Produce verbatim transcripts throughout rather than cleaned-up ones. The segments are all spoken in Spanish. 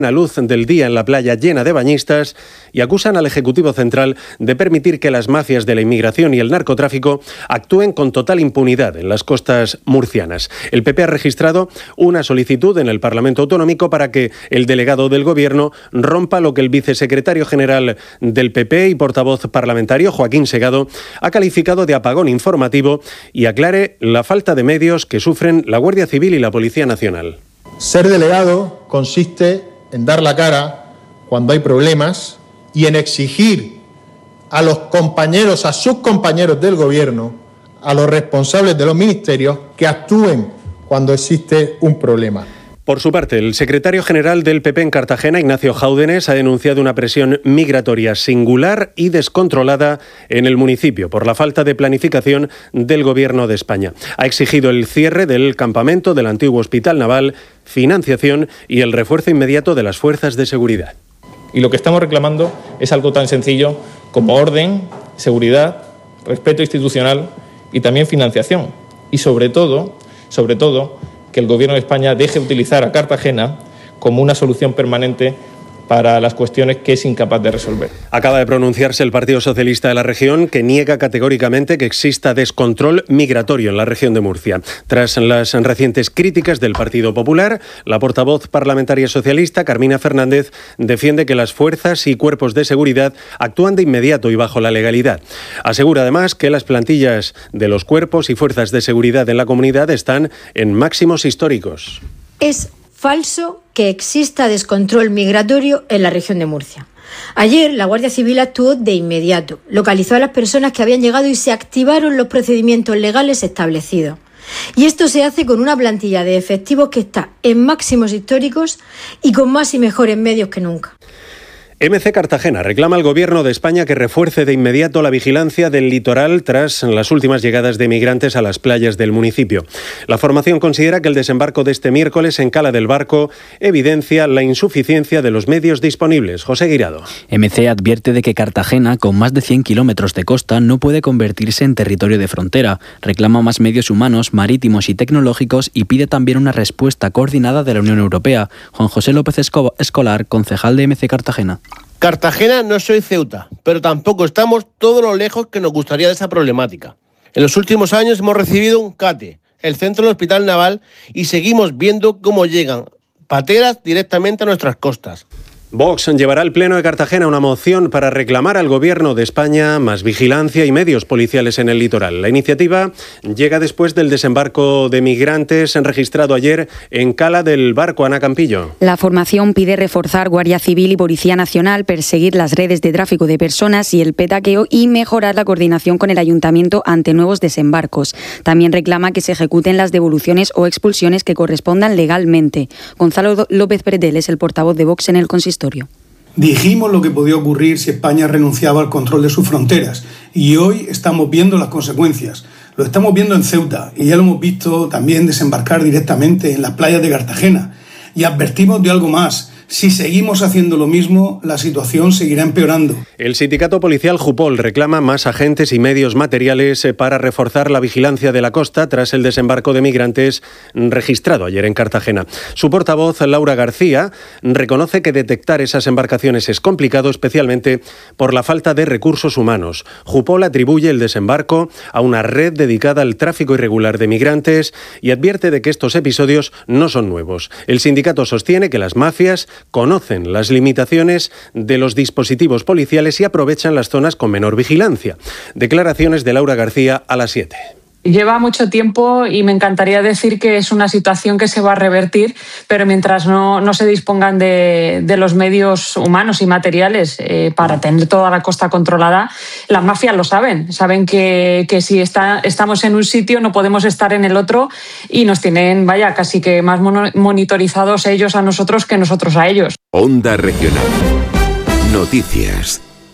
a luz del día en la playa llena de bañistas y acusan al Ejecutivo Central de permitir que las mafias de la inmigración y el narcotráfico actúen con total impunidad en las costas murcianas. El P P ha registrado una solicitud en el Parlamento Autonómico para que el delegado del Gobierno rompa lo que el vicesecretario general del P P y portavoz parlamentario, Joaquín Segado, ha calificado de apagón informativo y aclare la falta de medios que sufren la Guardia Civil y la Policía Nacional. Ser delegado consiste en dar la cara cuando hay problemas y en exigir a los compañeros, a sus compañeros del Gobierno, a los responsables de los ministerios, que actúen cuando existe un problema. Por su parte, el secretario general del P P en Cartagena, Ignacio Jáudenes, ha denunciado una presión migratoria singular y descontrolada en el municipio por la falta de planificación del Gobierno de España. Ha exigido el cierre del campamento del antiguo Hospital Naval, financiación y el refuerzo inmediato de las fuerzas de seguridad. Y lo que estamos reclamando es algo tan sencillo como orden, seguridad, respeto institucional y también financiación. Y sobre todo, sobre todo, que el Gobierno de España deje utilizar a Cartagena como una solución permanente para las cuestiones que es incapaz de resolver. Acaba de pronunciarse el Partido Socialista de la región, que niega categóricamente que exista descontrol migratorio en la región de Murcia. Tras las recientes críticas del Partido Popular, la portavoz parlamentaria socialista, Carmina Fernández, defiende que las fuerzas y cuerpos de seguridad actúan de inmediato y bajo la legalidad. Asegura además que las plantillas de los cuerpos y fuerzas de seguridad en la comunidad están en máximos históricos. Es falso que exista descontrol migratorio en la región de Murcia. Ayer la Guardia Civil actuó de inmediato, localizó a las personas que habían llegado y se activaron los procedimientos legales establecidos. Y esto se hace con una plantilla de efectivos que está en máximos históricos y con más y mejores medios que nunca. M C Cartagena reclama al Gobierno de España que refuerce de inmediato la vigilancia del litoral tras las últimas llegadas de migrantes a las playas del municipio. La formación considera que el desembarco de este miércoles en Cala del Barco evidencia la insuficiencia de los medios disponibles. José Guirado. M C advierte de que Cartagena, con más de cien kilómetros de costa, no puede convertirse en territorio de frontera. Reclama más medios humanos, marítimos y tecnológicos y pide también una respuesta coordinada de la Unión Europea. Juan José López Escolar, concejal de M C Cartagena. Cartagena no soy Ceuta, pero tampoco estamos todo lo lejos que nos gustaría de esa problemática. En los últimos años hemos recibido un CATE, el centro del Hospital Naval, y seguimos viendo cómo llegan pateras directamente a nuestras costas. Vox llevará al Pleno de Cartagena una moción para reclamar al Gobierno de España más vigilancia y medios policiales en el litoral. La iniciativa llega después del desembarco de migrantes registrado ayer en Cala del Barco. Ana Campillo. La formación pide reforzar Guardia Civil y Policía Nacional, perseguir las redes de tráfico de personas y el petaqueo y mejorar la coordinación con el Ayuntamiento ante nuevos desembarcos. También reclama que se ejecuten las devoluciones o expulsiones que correspondan legalmente. Gonzalo López Pretel es el portavoz de Vox en el consistorio. Dijimos lo que podía ocurrir si España renunciaba al control de sus fronteras y hoy estamos viendo las consecuencias. Lo estamos viendo en Ceuta y ya lo hemos visto también desembarcar directamente en las playas de Cartagena. Y advertimos de algo más. Si seguimos haciendo lo mismo, la situación seguirá empeorando. El sindicato policial Jupol reclama más agentes y medios materiales para reforzar la vigilancia de la costa tras el desembarco de migrantes registrado ayer en Cartagena. Su portavoz, Laura García, reconoce que detectar esas embarcaciones es complicado, especialmente por la falta de recursos humanos. Jupol atribuye el desembarco a una red dedicada al tráfico irregular de migrantes y advierte de que estos episodios no son nuevos. El sindicato sostiene que las mafias conocen las limitaciones de los dispositivos policiales y aprovechan las zonas con menor vigilancia. Declaraciones de Laura García a las siete. Lleva mucho tiempo y me encantaría decir que es una situación que se va a revertir, pero mientras no, no se dispongan de, de los medios humanos y materiales eh, para tener toda la costa controlada, las mafias lo saben. Saben que, que si está, estamos en un sitio no podemos estar en el otro y nos tienen, vaya, casi que más monitorizados ellos a nosotros que nosotros a ellos. Onda Regional. Noticias.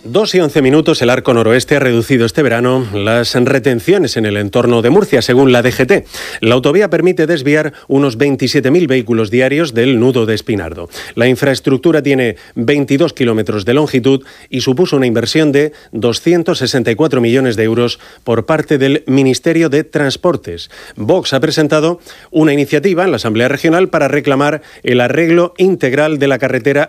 Dos y once minutos, el arco noroeste ha reducido este verano las retenciones en el entorno de Murcia, según la D G T. La autovía permite desviar unos veintisiete mil vehículos diarios del nudo de Espinardo. La infraestructura tiene veintidós kilómetros de longitud y supuso una inversión de doscientos sesenta y cuatro millones de euros por parte del Ministerio de Transportes. Vox ha presentado una iniciativa en la Asamblea Regional para reclamar el arreglo integral de la carretera